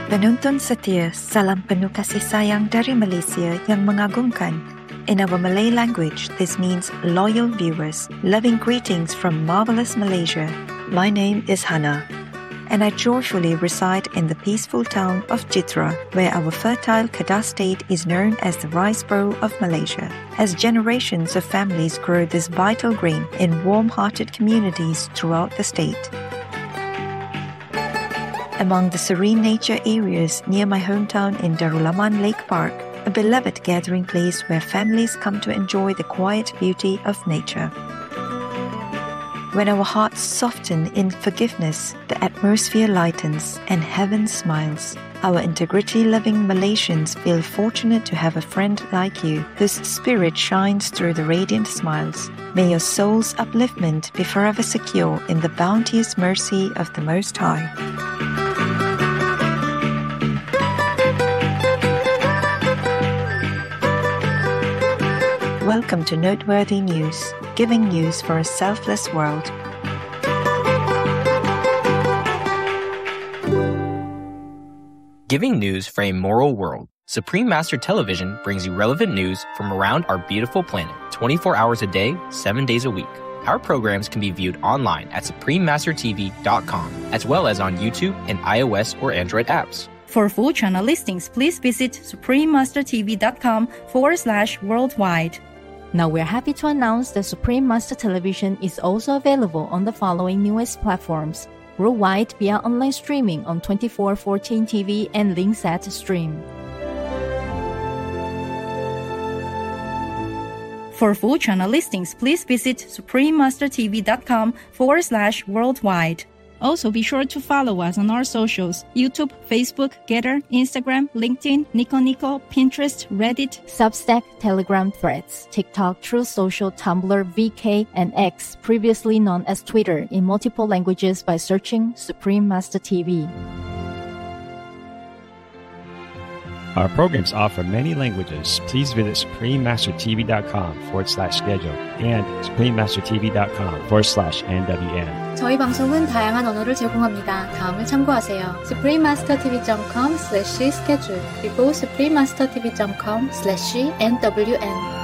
Penuntun setia, salam penuh kasih sayang dari Malaysia yang mengagumkan. In our Malay language, this means loyal viewers, loving greetings from marvelous Malaysia. My name is Hannah, and I joyfully reside in the peaceful town of Jitra, where our fertile Kedah state is known as the rice bowl of Malaysia. As generations of families grow this vital grain in warm-hearted communities throughout the state. Among the serene nature areas near my hometown in Darul Aman Lake Park, a beloved gathering place where families come to enjoy the quiet beauty of nature. When our hearts soften in forgiveness, the atmosphere lightens and heaven smiles. Our integrity-loving Malaysians feel fortunate to have a friend like you, whose spirit shines through the radiant smiles. May your soul's upliftment be forever secure in the bounteous mercy of the Most High. Welcome to Noteworthy News, giving news for a selfless world. Giving news for a moral world. Supreme Master Television brings you relevant news from around our beautiful planet, 24 hours a day, 7 days a week. Our programs can be viewed online at suprememastertv.com, as well as on YouTube and iOS or Android apps. For full channel listings, please visit suprememastertv.com/worldwide. Now we're happy to announce that Supreme Master Television is also available on the following newest platforms: worldwide via online streaming on 24/14 TV and Linksat Stream. For full channel listings, please visit suprememastertv.com/worldwide. Also, be sure to follow us on our socials: YouTube, Facebook, Getter, Instagram, LinkedIn, Nico Nico, Pinterest, Reddit, Substack, Telegram, Threads, TikTok, Truth Social, Tumblr, VK, and X, previously known as Twitter, in multiple languages by searching Supreme Master TV. Our programs offer many languages. Please visit suprememastertv.com/schedule and suprememastertv.com/NWN. 저희 방송은 다양한 언어를 제공합니다. 다음을 참고하세요. suprememastertv.com/schedule 그리고 suprememastertv.com/NWN